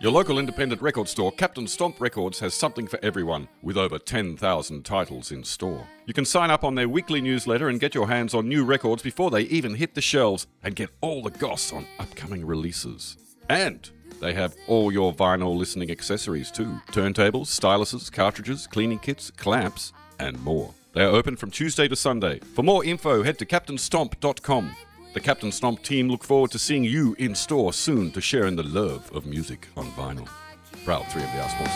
Your local independent record store, Captain Stomp Records, has something for everyone, with over 10,000 titles in store. You can sign up on their weekly newsletter and get your hands on new records before they even hit the shelves, and get all the goss on upcoming releases. And they have all your vinyl listening accessories too. Turntables, styluses, cartridges, cleaning kits, clamps, and more. They are open from Tuesday to Sunday. For more info, head to captainstomp.com. The Captain Stomp team look forward to seeing you in store soon to share in the love of music on vinyl. Proud 3MDR sponsors.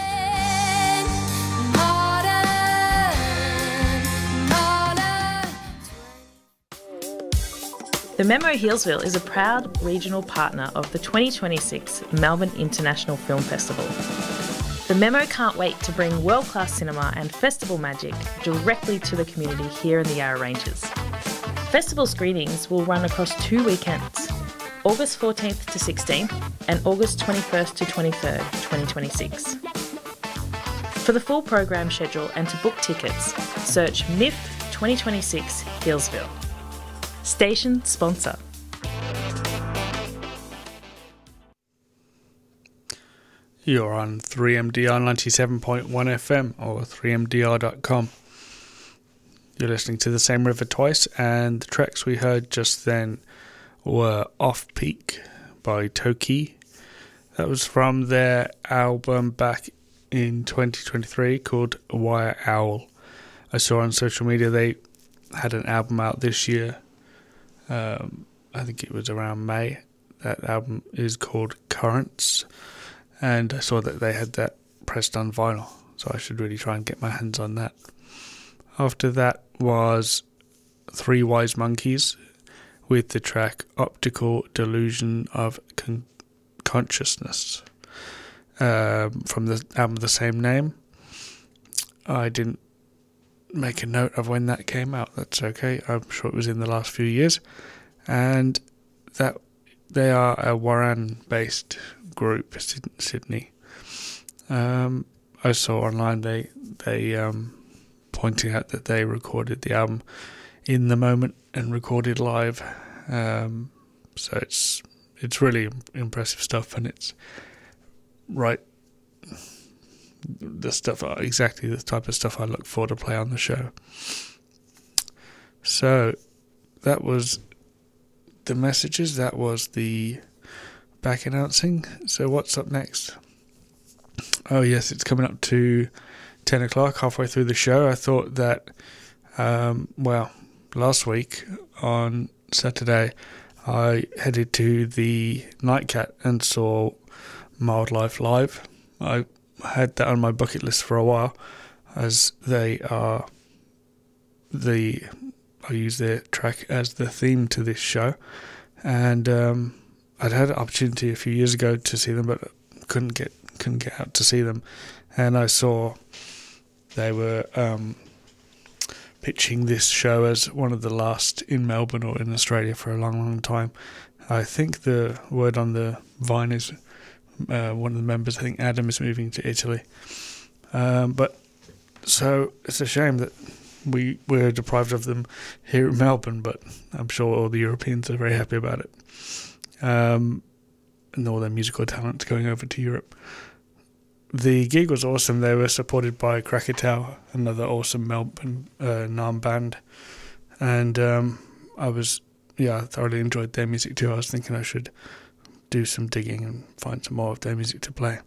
The Memo Healesville is a proud regional partner of the 2026 Melbourne International Film Festival. The Memo can't wait to bring world-class cinema and festival magic directly to the community here in the Yarra Ranges. Festival screenings will run across 2 weekends, August 14th to 16th and August 21st to 23rd, 2026. For the full program schedule and to book tickets, search MIF 2026 Healesville. Station sponsor. You're on 3MDR 97.1 FM or 3mdr.com. You're listening to The Same River Twice, and the tracks we heard just then were Off Peak by Toki. That was from their album back in 2023 called Wire Owl. I saw on social media they had an album out this year. I think it was around May. That album is called Currents, and I saw that they had that pressed on vinyl, so I should really try and get my hands on that. After that was Three Wise Monkeys with the track Optical Delusion of Consciousness from the album of the same name. I didn't make a note of when that came out. That's okay. I'm sure it was in the last few years. And that they are a Warran-based group, Sydney. I saw online they pointing out that they recorded the album in the moment and recorded live. So it's really impressive stuff, and it's right the stuff, exactly the type of stuff I look for to play on the show. So that was the messages, that was the back announcing. So what's up next? Oh yes, it's coming up to 10 o'clock, halfway through the show. I thought that, last week on Saturday, I headed to the Nightcat and saw Wildlife live. I had that on my bucket list for a while, as they are I use their track as the theme to this show. And I'd had an opportunity a few years ago to see them, but couldn't get out to see them. And I saw they were pitching this show as one of the last in Melbourne or in Australia for a long, long time. I think the word on the vine is one of the members, I think Adam, is moving to Italy. But so it's a shame that we're deprived of them here in Melbourne, but I'm sure all the Europeans are very happy about it. And all their musical talents going over to Europe. The gig was awesome. They were supported by Krakatau, another awesome Melbourne Naarm band. And I thoroughly enjoyed their music too. I was thinking I should do some digging and find some more of their music to play.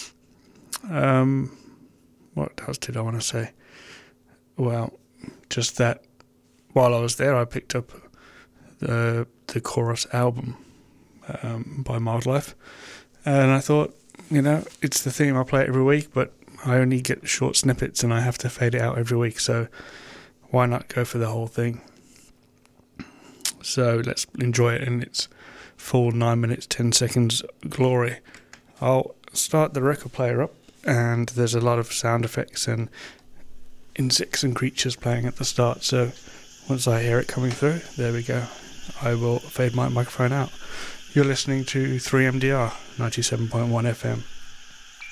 What else did I want to say? Well, just that while I was there, I picked up the Chorus album by Wildlife. And I thought, it's the theme. I play it every week, but I only get short snippets and I have to fade it out every week. So why not go for the whole thing? So let's enjoy it in its full 9 minutes, 10 seconds glory. I'll start the record player up, and there's a lot of sound effects and insects and creatures playing at the start. So once I hear it coming through, there we go. I will fade my microphone out. You're listening to 3MDR 97.1 FM.